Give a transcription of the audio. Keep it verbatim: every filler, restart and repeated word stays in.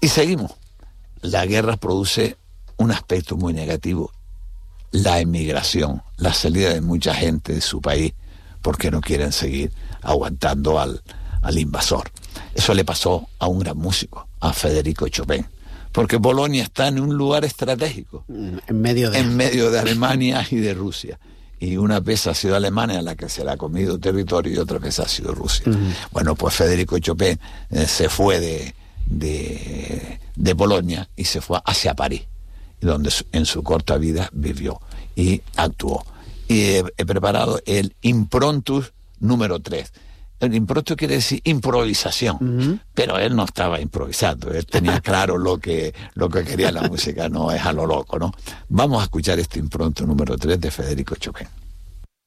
Y seguimos. La guerra produce un aspecto muy negativo, la emigración, la salida de mucha gente de su país porque no quieren seguir aguantando al, al invasor. Eso le pasó a un gran músico, a Federico Chopin, porque Bolonia está en un lugar estratégico, en medio de, en medio de Alemania y de Rusia. Y una vez ha sido Alemania la que se le ha comido territorio y otra vez ha sido Rusia. Uh-huh. Bueno, pues Federico Chopin eh, se fue de, de, de Bolonia y se fue hacia París, donde en su corta vida vivió y actuó. Y he, he preparado el Improntus número tres. El impronto quiere decir improvisación, uh-huh. pero él no estaba improvisando, él tenía claro lo que, lo que quería la música, no es a lo loco, ¿no? Vamos a escuchar este impronto número tres de Federico Chopin.